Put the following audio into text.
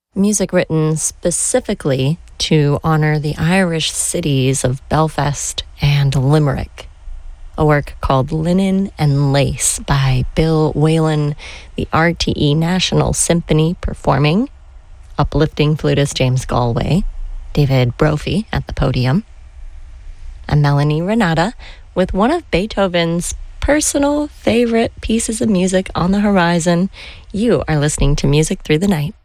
Music written specifically to honor the Irish cities of Belfast and Limerick. A work called Linen and Lace by Bill Whalen, the RTE National Symphony performing, uplifting flutist James Galway, David Brophy at the podium, and Melanie Renata with one of Beethoven's personal favorite pieces of music on the horizon. You are listening to Music Through the Night.